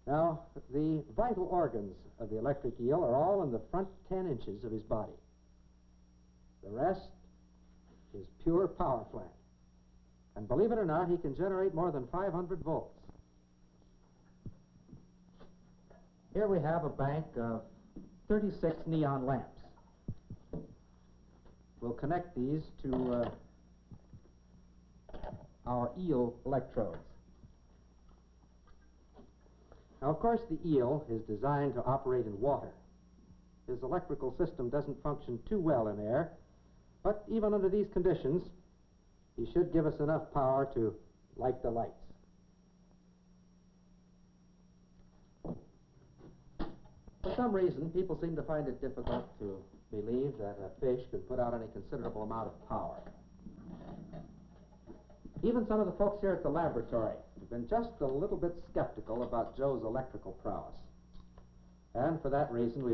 Now, the vital organs of the electric eel are all in the front 10 inches of his body. The rest is pure power plant. And believe it or not, he can generate more than 500 volts. Here we have a bank of 36 neon lamps. We'll connect these to our eel electrodes. Now, of course, the eel is designed to operate in water. His electrical system doesn't function too well in air, but even under these conditions, he should give us enough power to light the lights. For some reason, people seem to find it difficult to believe that a fish can put out any considerable amount of power. Even some of the folks here at the laboratory have been just a little bit skeptical about Joe's electrical prowess. And for that reason,